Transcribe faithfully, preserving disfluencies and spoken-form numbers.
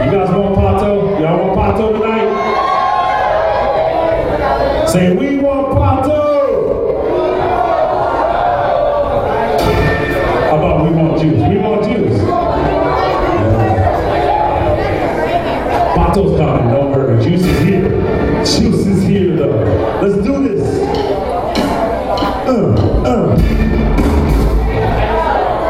You guys want Pato? Y'all want Pato tonight? Say, we want Pato! How about we want juice? We want juice. Pato's coming, don't worry. Juice is here. Juice is here, though. Let's do this.